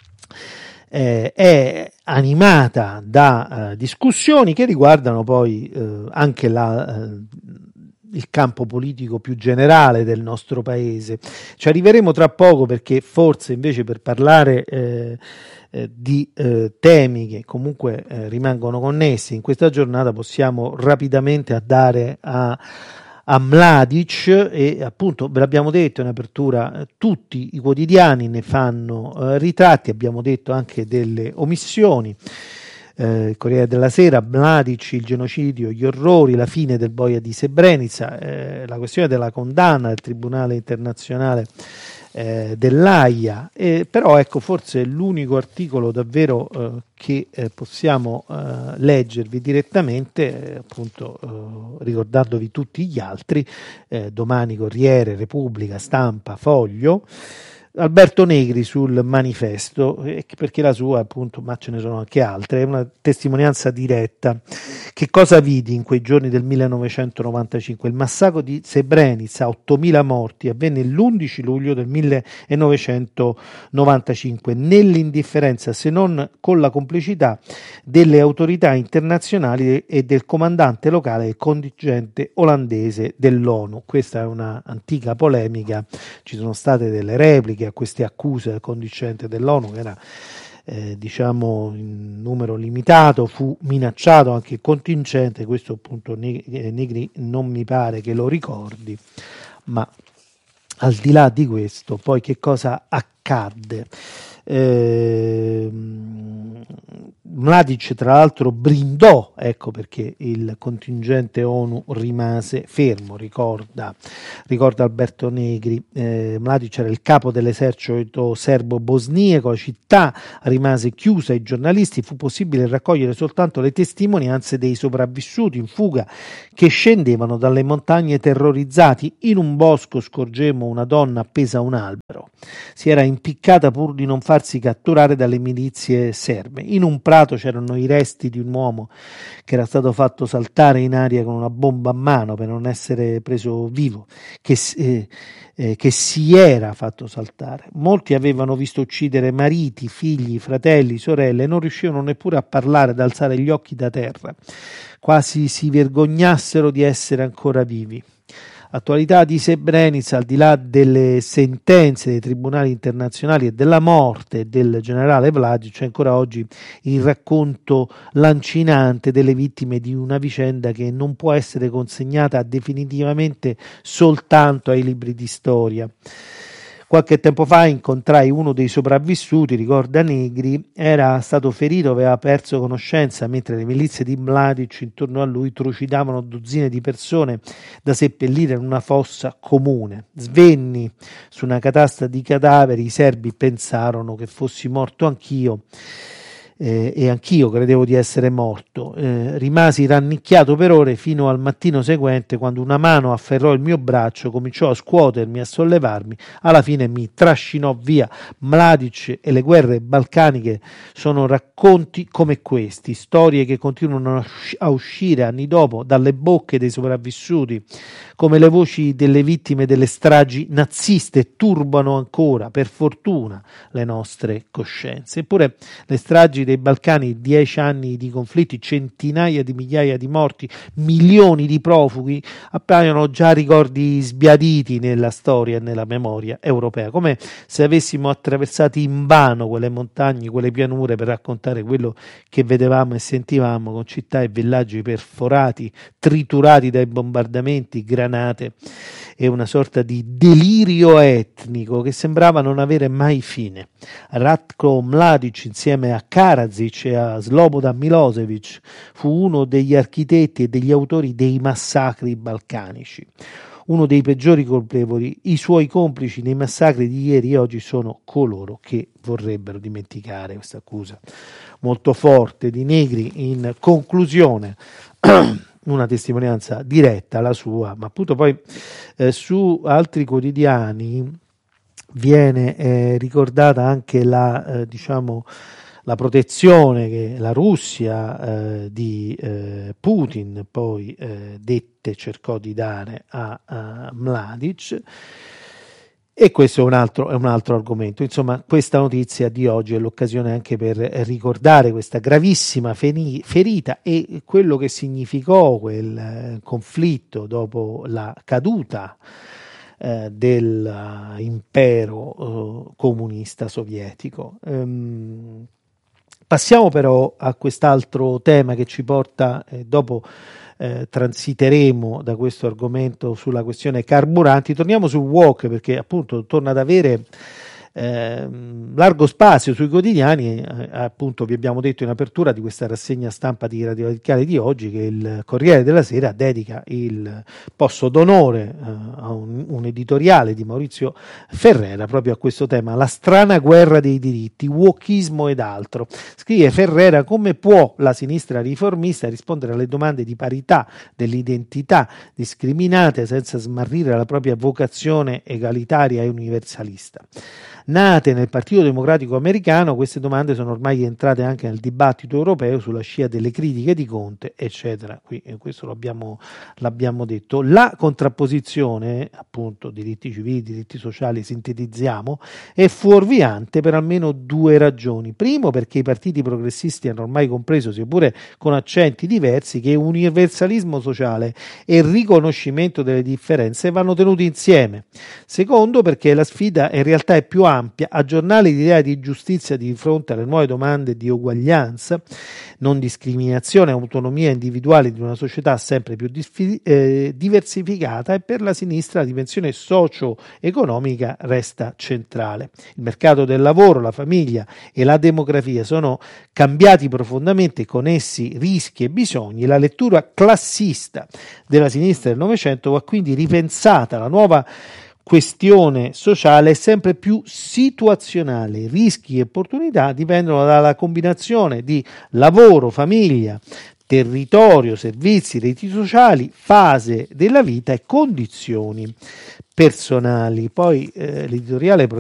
eh, è animata da eh, discussioni che riguardano poi eh, anche la eh, il campo politico più generale del nostro paese. Ci arriveremo tra poco, perché forse invece per parlare eh, eh, di eh, temi che comunque eh, rimangono connessi in questa giornata, possiamo rapidamente andare a a Mladic, e appunto ve l'abbiamo detto in apertura, tutti i quotidiani ne fanno eh, ritratti, abbiamo detto anche delle omissioni. Eh, il Corriere della Sera, Mladic, il genocidio, gli orrori, la fine del boia di Srebrenica, eh, la questione della condanna del Tribunale Internazionale eh, dell'Aia, eh, però ecco, forse l'unico articolo davvero eh, che eh, possiamo eh, leggervi direttamente, eh, appunto eh, ricordandovi tutti gli altri, eh, Domani, Corriere, Repubblica, Stampa, Foglio, Alberto Negri sul Manifesto, eh, perché la sua, appunto, ma ce ne sono anche altre, è una testimonianza diretta. Che cosa vidi in quei giorni del millenovecentonovantacinque? Il massacro di Srebrenica, ottomila morti, avvenne l'undici luglio del millenovecentonovantacinque, nell'indifferenza, se non con la complicità delle autorità internazionali e del comandante locale del contingente olandese dell'ONU. Questa è una antica polemica, ci sono state delle repliche a queste accuse del contingente dell'ONU, che era eh, diciamo in numero limitato, fu minacciato anche il contingente. Questo appunto Negri non mi pare che lo ricordi, ma al di là di questo poi che cosa accadde? Eh, Mladic tra l'altro brindò, ecco perché il contingente ONU rimase fermo, ricorda, ricorda Alberto Negri. eh, Mladic era il capo dell'esercito serbo-bosniaco, la città rimase chiusa ai giornalisti, fu possibile raccogliere soltanto le testimonianze dei sopravvissuti in fuga che scendevano dalle montagne terrorizzati. In un bosco scorgemmo una donna appesa a un albero, si era impiccata pur di non farsi catturare dalle milizie serbe. In un prato c'erano i resti di un uomo che era stato fatto saltare in aria con una bomba a mano per non essere preso vivo, che, eh, eh, che si era fatto saltare. Molti avevano visto uccidere mariti, figli, fratelli, sorelle, e non riuscivano neppure a parlare, ad alzare gli occhi da terra, quasi si vergognassero di essere ancora vivi. Attualità di Srebrenica, al di là delle sentenze dei tribunali internazionali e della morte del generale Mladic, c'è ancora oggi il racconto lancinante delle vittime di una vicenda che non può essere consegnata definitivamente soltanto ai libri di storia. Qualche tempo fa incontrai uno dei sopravvissuti, ricorda Negri, era stato ferito, aveva perso conoscenza mentre le milizie di Mladic intorno a lui trucidavano dozzine di persone da seppellire in una fossa comune. Svenni su una catasta di cadaveri, i serbi pensarono che fossi morto anch'io. Eh, e anch'io credevo di essere morto. Eh, rimasi rannicchiato per ore fino al mattino seguente, quando una mano afferrò il mio braccio, cominciò a scuotermi, a sollevarmi, alla fine mi trascinò via. Mladic e le guerre balcaniche sono racconti come questi, storie che continuano a uscire anni dopo dalle bocche dei sopravvissuti, come le voci delle vittime delle stragi naziste, turbano ancora, per fortuna, le nostre coscienze. Eppure le stragi dei Balcani, dieci anni di conflitti, centinaia di migliaia di morti, milioni di profughi, appaiono già ricordi sbiaditi nella storia e nella memoria europea, come se avessimo attraversato invano quelle montagne, quelle pianure per raccontare quello che vedevamo e sentivamo, con città e villaggi perforati, triturati dai bombardamenti, granate e una sorta di delirio etnico che sembrava non avere mai fine. Ratko Mladic, insieme a Karadzic e a Slobodan Milosevic, fu uno degli architetti e degli autori dei massacri balcanici, uno dei peggiori colpevoli. I suoi complici nei massacri di ieri e oggi sono coloro che vorrebbero dimenticare. Questa accusa molto forte di Negri. In conclusione, una testimonianza diretta, la sua, ma appunto poi eh, su altri quotidiani viene eh, ricordata anche la eh, diciamo la protezione che la Russia eh, di eh, Putin poi eh, dette cercò di dare a, a Mladic. E questo è un altro, è un altro argomento. Insomma, questa notizia di oggi è l'occasione anche per ricordare questa gravissima ferita e quello che significò quel conflitto dopo la caduta eh, dell'impero eh, comunista sovietico. Ehm, passiamo però a quest'altro tema che ci porta, eh, dopo Eh, transiteremo da questo argomento sulla questione carburanti. Torniamo sul W O C, perché appunto torna ad avere eh, largo spazio sui quotidiani. Eh, appunto vi abbiamo detto in apertura di questa rassegna stampa di Radio Radicale di oggi che il Corriere della Sera dedica il posto d'onore eh, a un, un editoriale di Maurizio Ferrera proprio a questo tema, la strana guerra dei diritti, wokismo ed altro. Scrive Ferrera: come può la sinistra riformista rispondere alle domande di parità dell'identità discriminate senza smarrire la propria vocazione egalitaria e universalista? Nate nel Partito Democratico Americano, queste domande sono ormai entrate anche nel dibattito europeo sulla scia delle critiche di Conte, eccetera. Qui questo l'abbiamo, l'abbiamo detto. La contrapposizione, appunto, diritti civili, diritti sociali, sintetizziamo, è fuorviante per almeno due ragioni. Primo, perché i partiti progressisti hanno ormai compreso, seppure con accenti diversi, che universalismo sociale e riconoscimento delle differenze vanno tenuti insieme. Secondo, perché la sfida in realtà è più ampia, aggiornare l'idea di giustizia di fronte alle nuove domande di uguaglianza, non discriminazione e autonomia individuale di una società sempre più disfi- eh, diversificata, e per la sinistra la dimensione socio-economica resta centrale. Il mercato del lavoro, la famiglia e la demografia sono cambiati profondamente, con essi rischi e bisogni. La lettura classista della sinistra del Novecento va quindi ripensata. La nuova questione sociale è sempre più situazionale, rischi e opportunità dipendono dalla combinazione di lavoro, famiglia, territorio, servizi, reti sociali, fase della vita e condizioni personali. Poi eh, l'editoriale